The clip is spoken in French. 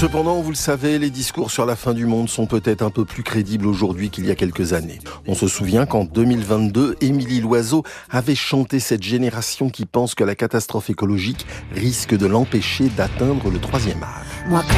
Cependant, vous le savez, les discours sur la fin du monde sont peut-être un peu plus crédibles aujourd'hui qu'il y a quelques années. On se souvient qu'en 2022, Émilie Loiseau avait chanté cette génération qui pense que la catastrophe écologique risque de l'empêcher d'atteindre le 3e âge.